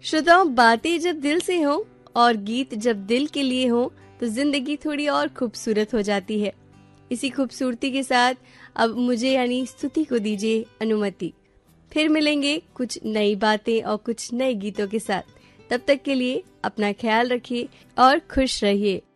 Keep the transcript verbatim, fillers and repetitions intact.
श्रोताओं, बातें जब दिल से हों और गीत जब दिल के लिए हों तो जिंदगी थोड़ी और खूबसूरत हो जाती है। इसी खूबसूरती के साथ अब मुझे यानी स्तुति को दीजिए अनुमति। फिर मिलेंगे कुछ नई बातें और कुछ नए गीतों के साथ। तब तक के लिए अपना ख्याल रखिए और खुश रहिए।